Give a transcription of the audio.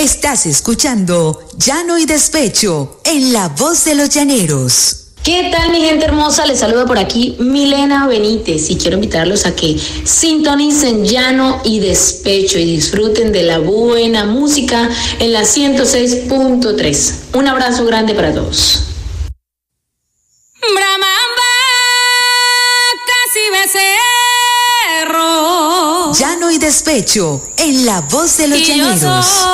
Estás escuchando Llano y Despecho en La Voz de los Llaneros. ¿Qué tal, mi gente hermosa? Les saluda por aquí Milena Benítez y quiero invitarlos a que sintonicen Llano y Despecho y disfruten de la buena música en la 106.3. Un abrazo grande para todos. Llano y Despecho en La Voz de los Llaneros.